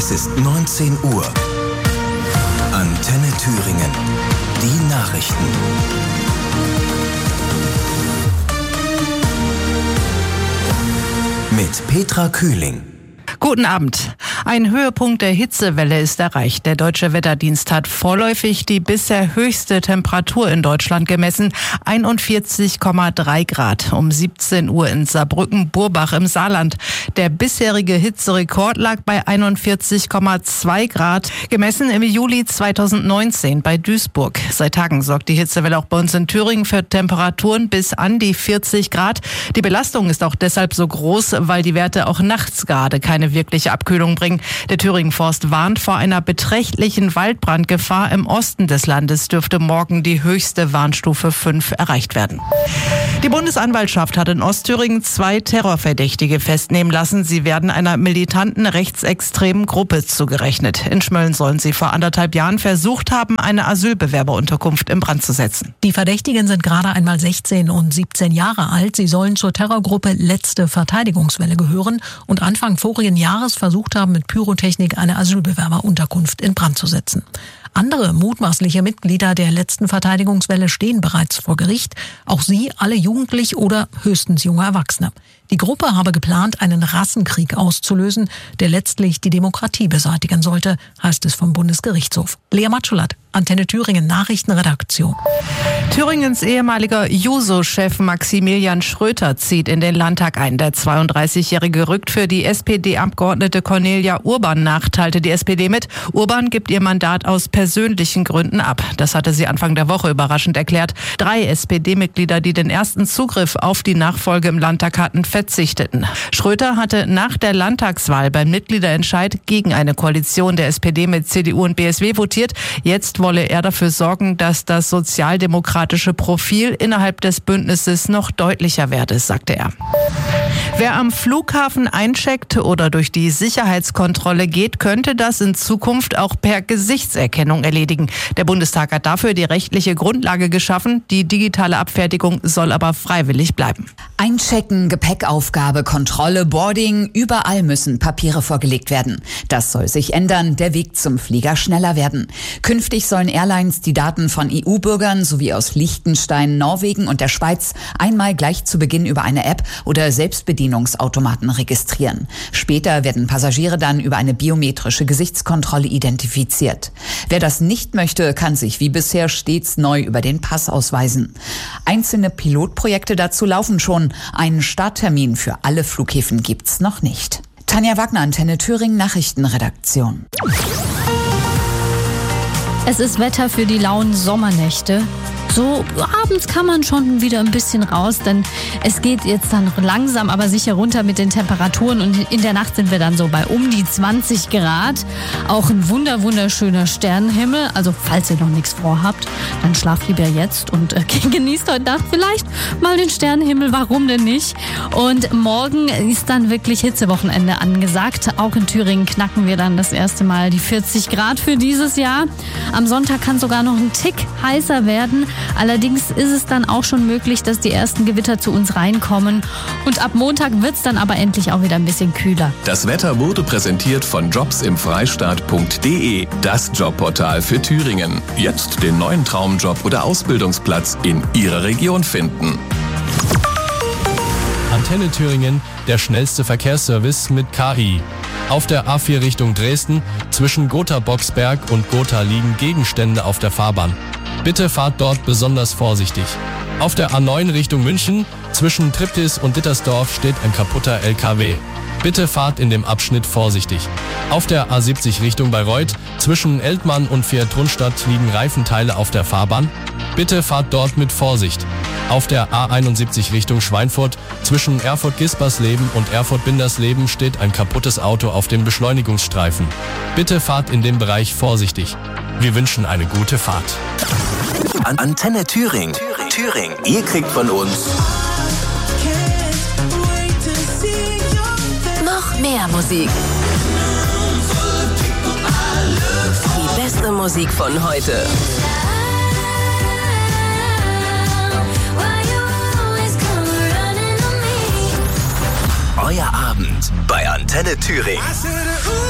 Es ist 19 Uhr. Antenne Thüringen. Die Nachrichten. Mit Petra Kühling. Guten Abend. Ein Höhepunkt der Hitzewelle ist erreicht. Der Deutsche Wetterdienst hat vorläufig die bisher höchste Temperatur in Deutschland gemessen. 41,3 Grad um 17 Uhr in Saarbrücken-Burbach im Saarland. Der bisherige Hitzerekord lag bei 41,2 Grad, gemessen im Juli 2019 bei Duisburg. Seit Tagen sorgt die Hitzewelle auch bei uns in Thüringen für Temperaturen bis an die 40 Grad. Die Belastung ist auch deshalb so groß, weil die Werte auch nachts gerade keine wirkliche Abkühlung bringen. Der Thüringen Forst warnt vor einer beträchtlichen Waldbrandgefahr. Im Osten des Landes dürfte morgen die höchste Warnstufe 5 erreicht werden. Die Bundesanwaltschaft hat in Ostthüringen 2 Terrorverdächtige festnehmen lassen. Sie werden einer militanten rechtsextremen Gruppe zugerechnet. In Schmölln sollen sie vor 1,5 Jahren versucht haben, eine Asylbewerberunterkunft in Brand zu setzen. Die Verdächtigen sind gerade einmal 16 und 17 Jahre alt. Sie sollen zur Terrorgruppe Letzte Verteidigungswelle gehören und Anfang vorigen Jahres versucht haben, mit Pyrotechnik eine Asylbewerberunterkunft in Brand zu setzen. Andere mutmaßliche Mitglieder der Letzten Verteidigungswelle stehen bereits vor Gericht. Auch sie alle jugendlich oder höchstens junge Erwachsene. Die Gruppe habe geplant, einen Rassenkrieg auszulösen, der letztlich die Demokratie beseitigen sollte, heißt es vom Bundesgerichtshof. Lea Matschulat, Antenne Thüringen Nachrichtenredaktion. Thüringens ehemaliger Juso-Chef Maximilian Schröter zieht in den Landtag ein. Der 32-Jährige rückt für die SPD-Abgeordnete Cornelia Urban nach, teilte die SPD mit. Urban gibt ihr Mandat aus persönlichen Gründen ab. Das hatte sie Anfang der Woche überraschend erklärt. 3 SPD-Mitglieder, die den ersten Zugriff auf die Nachfolge im Landtag hatten, verzichteten. Schröter hatte nach der Landtagswahl beim Mitgliederentscheid gegen eine Koalition der SPD mit CDU und BSW votiert. Jetzt wolle er dafür sorgen, dass das sozialdemokratische Profil innerhalb des Bündnisses noch deutlicher werde, sagte er. Wer am Flughafen eincheckt oder durch die Sicherheitskontrolle geht, könnte das in Zukunft auch per Gesichtserkennung erledigen. Der Bundestag hat dafür die rechtliche Grundlage geschaffen. Die digitale Abfertigung soll aber freiwillig bleiben. Einchecken, Gepäckaufgabe, Kontrolle, Boarding, überall müssen Papiere vorgelegt werden. Das soll sich ändern, der Weg zum Flieger schneller werden. Künftig sollen Airlines die Daten von EU-Bürgern sowie aus Liechtenstein, Norwegen und der Schweiz einmal gleich zu Beginn über eine App oder Selbstbedienungsautomaten registrieren. Später werden Passagiere dann über eine biometrische Gesichtskontrolle identifiziert. Wer das nicht möchte, kann sich wie bisher stets neu über den Pass ausweisen. Einzelne Pilotprojekte dazu laufen schon. Einen Starttermin für alle Flughäfen gibt's noch nicht. Tanja Wagner, Antenne Thüringen Nachrichtenredaktion. Es ist Wetter für die lauen Sommernächte. So abends kann man schon wieder ein bisschen raus, denn es geht jetzt dann langsam, aber sicher runter mit den Temperaturen und in der Nacht sind wir dann so bei um die 20 Grad. Auch ein wunderschöner Sternenhimmel, also falls ihr noch nichts vorhabt, dann schlaft lieber jetzt und genießt heute Nacht vielleicht mal den Sternenhimmel, warum denn nicht? Und morgen ist dann wirklich Hitzewochenende angesagt. Auch in Thüringen knacken wir dann das erste Mal die 40 Grad für dieses Jahr. Am Sonntag kann sogar noch ein Tick heißer werden. Allerdings ist es dann auch schon möglich, dass die ersten Gewitter zu uns reinkommen. Und ab Montag wird es dann aber endlich auch wieder ein bisschen kühler. Das Wetter wurde präsentiert von jobsimfreistaat.de, das Jobportal für Thüringen. Jetzt den neuen Traumjob oder Ausbildungsplatz in Ihrer Region finden. Antenne Thüringen, der schnellste Verkehrsservice mit KI. Auf der A4 Richtung Dresden, zwischen Gotha-Boxberg und Gotha liegen Gegenstände auf der Fahrbahn. Bitte fahrt dort besonders vorsichtig. Auf der A9 Richtung München, zwischen Triptis und Dittersdorf steht ein kaputter LKW. Bitte fahrt in dem Abschnitt vorsichtig. Auf der A70 Richtung Bayreuth, zwischen Eltmann und Vier-Trunstadt liegen Reifenteile auf der Fahrbahn. Bitte fahrt dort mit Vorsicht. Auf der A71 Richtung Schweinfurt, zwischen Erfurt-Gispersleben und Erfurt-Bindersleben steht ein kaputtes Auto auf dem Beschleunigungsstreifen. Bitte fahrt in dem Bereich vorsichtig. Wir wünschen eine gute Fahrt. Antenne Thüringen. Ihr kriegt von uns noch mehr Musik. Die beste Musik von heute. Euer Abend bei Antenne Thüringen.